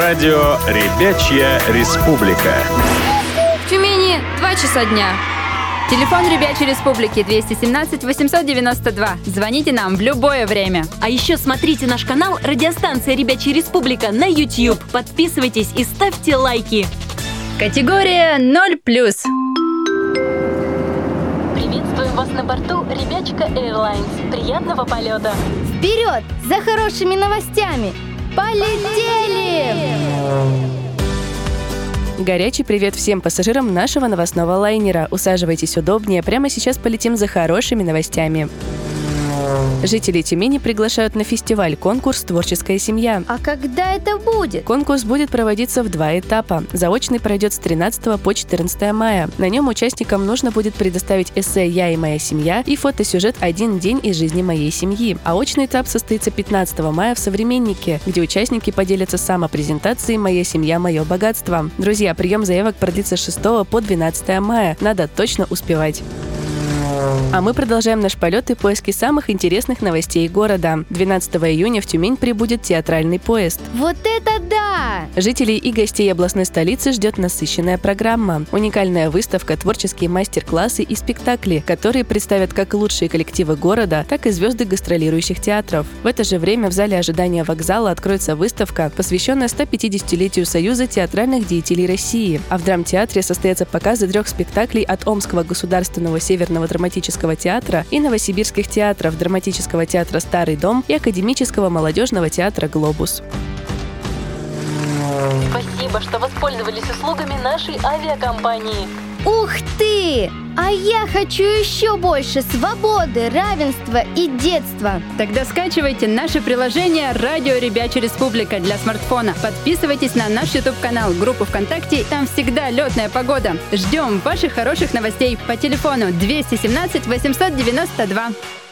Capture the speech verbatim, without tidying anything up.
Радио «Ребячья республика». В Тюмени два часа дня. Телефон Ребячей Республики двести семнадцать восемьсот девяносто два. Звоните нам в любое время. А еще смотрите наш канал «Радиостанция Ребячая Республика» на YouTube. Подписывайтесь и ставьте лайки. Категория ноль плюс. Приветствуем вас на борту Ребячка Airlines. Приятного полета. Вперед за хорошими новостями. Полетели! Горячий привет всем пассажирам нашего новостного лайнера. Усаживайтесь удобнее, прямо сейчас полетим за хорошими новостями. Жители Тюмени приглашают на фестиваль-конкурс «Творческая семья». А когда это будет? Конкурс будет проводиться в два этапа. Заочный пройдет с тринадцатого по четырнадцатое мая. На нем участникам нужно будет предоставить эссе «Я и моя семья» и фотосюжет «Один день из жизни моей семьи». А очный этап состоится пятнадцатого мая в «Современнике», где участники поделятся самопрезентацией «Моя семья, мое богатство». Друзья, прием заявок продлится с шестого по двенадцатое мая. Надо точно успевать. А мы продолжаем наш полет и поиски самых интересных новостей города. двенадцатого июня в Тюмень прибудет театральный поезд. Вот это да! Жителей и гостей областной столицы ждет насыщенная программа. Уникальная выставка, творческие мастер-классы и спектакли, которые представят как лучшие коллективы города, так и звезды гастролирующих театров. В это же время в зале ожидания вокзала откроется выставка, посвященная сто пятидесятилетию Союза театральных деятелей России. А в драмтеатре состоятся показы трех спектаклей от Омского государственного северного драматического театра и новосибирских театров, драматического театра «Старый дом» и академического молодежного театра «Глобус». Спасибо, что воспользовались услугами нашей авиакомпании. Ух ты! А я хочу еще больше свободы, равенства и детства. Тогда скачивайте наше приложение «Радио Ребячая Республика» для смартфона. Подписывайтесь на наш YouTube-канал, группу ВКонтакте. Там всегда летная погода. Ждем ваших хороших новостей по телефону двести семнадцать восемьсот девяносто два.